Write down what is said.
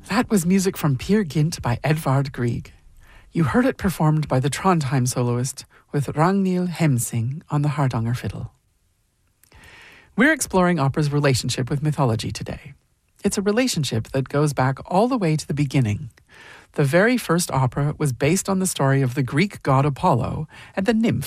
That was music from Peer Gynt by Edvard Grieg. You heard it performed by the Trondheim soloist with Ragnhild Hemsing on the Hardanger fiddle. We're exploring opera's relationship with mythology today. It's a relationship that goes back all the way to the beginning. The very first opera was based on the story of the Greek god Apollo and the nymph